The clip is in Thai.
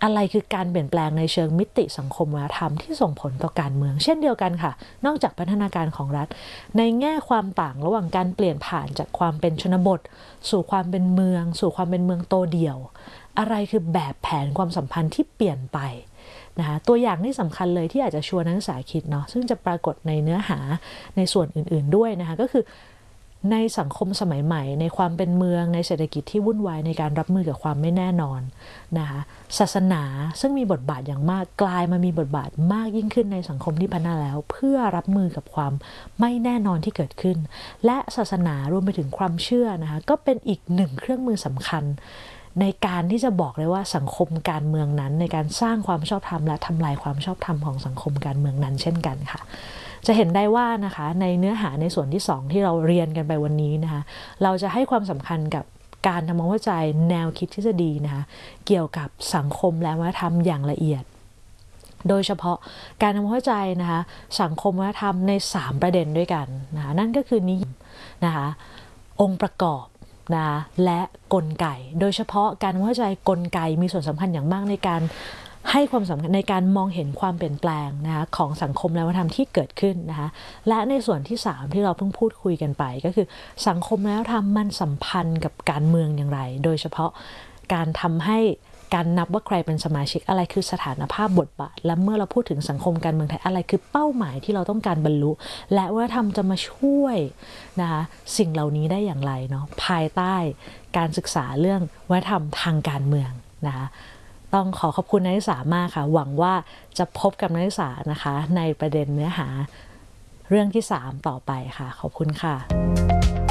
อะไรคือการเปลี่ยนแปลงในเชิงมิติสังคมวัฒนธรรมที่ส่งผลต่อการเมืองเช่นเดียวกันค่ะนอกจากพัฒนาการของรัฐในแง่ความต่างระหว่างการเปลี่ยนผ่านจากความเป็นชนบทสู่ความเป็นเมืองสู่ความเป็นเมืองโตเดี่ยวอะไรคือแบบแผนความสัมพันธ์ที่เปลี่ยนไปนะคะตัวอย่างที่สำคัญเลยที่อาจจะชวนนักศึกษาคิดเนาะซึ่งจะปรากฏในเนื้อหาในส่วนอื่นๆด้วยนะคะก็คือในสังคมสมัยใหม่ในความเป็นเมืองในเศรษฐกิจที่วุ่นวายในการรับมือกับความไม่แน่นอนนะคะศาสนาซึ่งมีบทบาทอย่างมากกลายมามีบทบาทมากยิ่งขึ้นในสังคมที่พัฒนาแล้วเพื่อรับมือกับความไม่แน่นอนที่เกิดขึ้นและศาสนารวมไปถึงความเชื่อนะคะก็เป็นอีกหนึ่งเครื่องมือสำคัญในการที่จะบอกเลยว่าสังคมการเมืองนั้นในการสร้างความชอบธรรมและทำลายความชอบธรรมของสังคมการเมืองนั้นเช่นกันค่ะจะเห็นได้ว่านะคะในเนื้อหาในส่วนที่2ที่เราเรียนกันไปวันนี้นะคะเราจะให้ความสำคัญกับการทำความเข้าใจแนวคิดทฤษฎีนะคะเกี่ยวกับสังคมและวัฒนธรรมอย่างละเอียดโดยเฉพาะการทำความเข้าใจนะคะสังคมวัฒนธรรมใน3ประเด็นด้วยกันนะคะนั่นก็คือนิยามนะคะองค์ประกอบนะและกลไกโดยเฉพาะการเข้าใจกลไกมีส่วนสำคัญอย่างมากในการให้ความสำคัญในการมองเห็นความเปลี่ยนแปลงนะคะของสังคมและวัฒนธรรมที่เกิดขึ้นนะคะและในส่วนที่3ที่เราเพิ่งพูดคุยกันไปก็คือสังคมและวัฒนธรรมมันสัมพันธ์กับการเมืองอย่างไรโดยเฉพาะการทำให้การนับว่าใครเป็นสมาชิกอะไรคือสถานภาพบทบาทและเมื่อเราพูดถึงสังคมการเมืองไทยอะไรคือเป้าหมายที่เราต้องการบรรลุและวัฒนธรรมจะมาช่วยนะคะสิ่งเหล่านี้ได้อย่างไรเนาะภายใต้การศึกษาเรื่องวัฒนธรรมทางการเมืองนะคะต้องขอบคุณนักศึกษามากค่ะหวังว่าจะพบกับนักศึกษานะคะในประเด็นเนื้อหาเรื่องที่3ต่อไปค่ะขอบคุณค่ะ